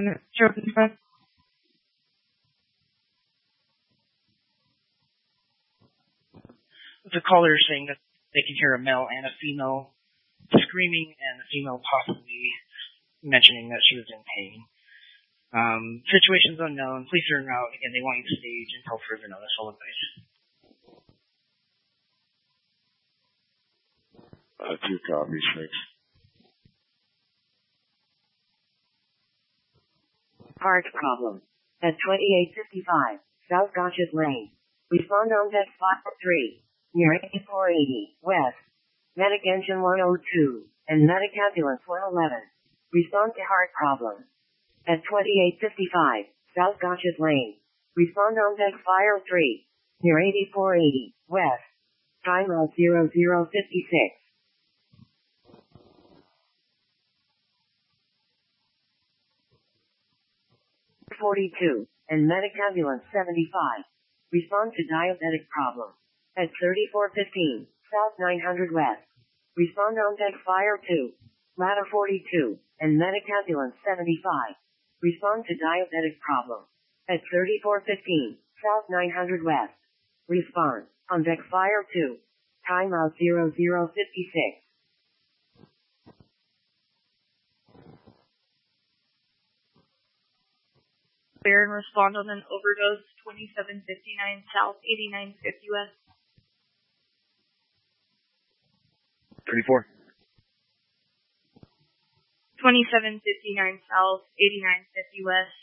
Sure, confirm. The caller is saying that they can hear a male and a female screaming, and the female possibly mentioning that she was in pain. Situation's unknown. Please turn out. Again, they want you to stage until further notice. All advice. 2 copies, 6. Heart problem. At 2855, South Gotchas Lane. Respond on deck 5-3, near 8480, West. Medic engine 102, and medic ambulance 111. Respond to heart problem. At 2855, South Gotchas Lane. Respond on deck fire 3, near 8480, West. Time of 0056. 42, and medic ambulance 75. Respond to diabetic problem. At 3415, South 900 West. Respond on deck fire 2, ladder 42, and medic ambulance 75. Respond to diabetic problem. At 3415, South 900 West. Respond on deck fire 2. Time out 0056. Clear and respond on an overdose 2759 South 8950 West. 34. 2759 South 8950 West.